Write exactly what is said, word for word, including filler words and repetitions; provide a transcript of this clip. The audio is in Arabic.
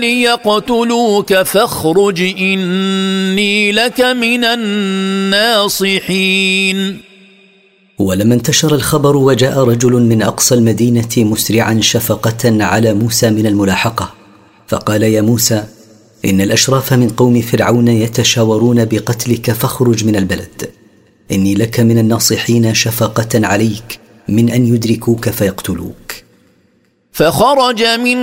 ليقتلوك فاخرج إني لك من الناصحين. ولما انتشر الخبر وجاء رجل من أقصى المدينة مسرعا شفقة على موسى من الملاحقة، فقال: يا موسى، إن الأشراف من قوم فرعون يتشاورون بقتلك فاخرج من البلد، إني لك من الناصحين شفقة عليك من أن يدركوك فيقتلوك. فخرج من